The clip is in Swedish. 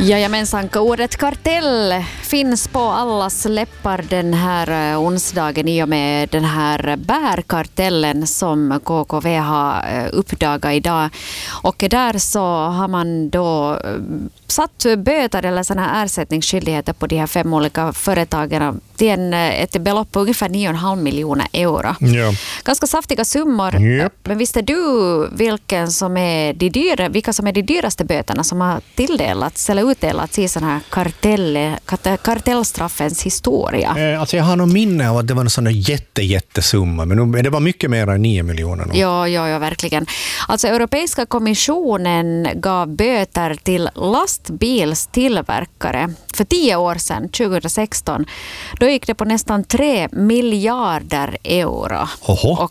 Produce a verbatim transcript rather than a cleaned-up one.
Jajamensan, ordet kartell finns på allas läppar den här onsdagen i och med den här bärkartellen som K K V har uppdagat idag. Och där så har man då satt böter eller såna här ersättningsskyldigheter på de här fem olika företagen till en, ett belopp på ungefär nio komma fem miljoner euro. Ja. Ganska saftiga summor. Yep. Men visste du vilken som är de dyra, vilka som är de dyraste böterna som har tilldelats eller utdelats i sån här kartell, kartellstraffens historia? Eh, alltså jag har nog minne av att det var en sån där jätte, jättesumma, men det var mycket mer än nio miljoner. Nog. Ja, ja, ja, verkligen. Alltså Europeiska kommissionen gav böter till lastbilstillverkare för tio år sedan, tjugo sexton. Då gick det på nästan tre miljarder euro. Oho. Och